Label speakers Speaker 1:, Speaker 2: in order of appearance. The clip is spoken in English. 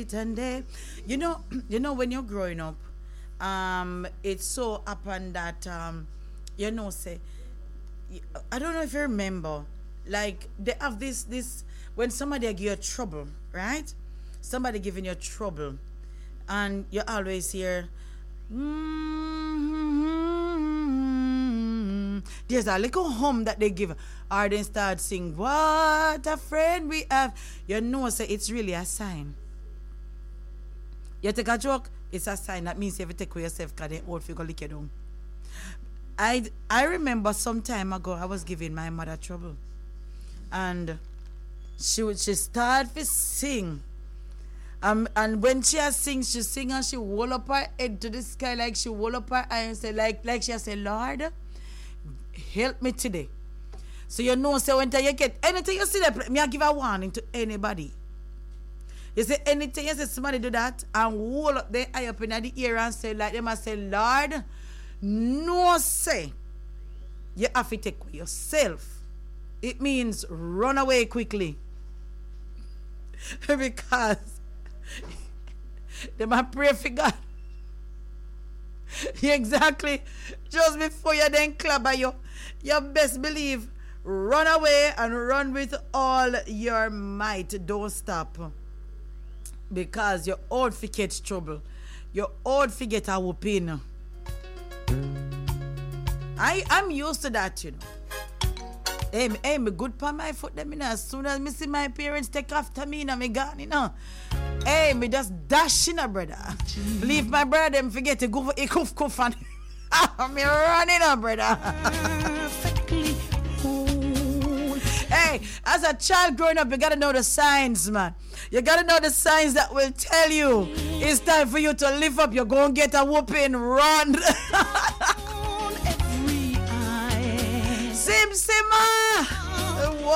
Speaker 1: night and day. When you're growing up, it's so upon that, say, I don't know if you remember, like they have this when somebody give you trouble, right? Somebody giving you trouble, and you always hear, there's a little hum that they give, or they start sing, what a friend we have. Say it's really a sign. You take a joke, it's a sign. That means you have to take care of yourself because they old figure lick you down. I remember some time ago I was giving my mother trouble, and she started to sing. And when she sing and she hold up her head to the sky, like she hold up her eye and say, like she say, Lord, help me today. So say when you get anything you see that, me I give a warning to anybody. You say anything you see somebody do that and hold up their eye up in the ear and say, like them, I say, Lord, no say you have to take care yourself. It means run away quickly. Because they might pray for God. Exactly. Just before you then clap by you best believe, run away and run with all your might. Don't stop. Because you're old for catch trouble. You're old for get a whooping. I'm used to that, Hey, me good pa my foot them, as soon as me see my parents take after me, me gone, Hey, me just dash brother. Leave my brother them forget to go for a cuff and me running brother. Hey, as a child growing up, you gotta know the signs, man. You gotta know the signs that will tell you it's time for you to lift up. You're gonna get a whooping, run. Sim Simma.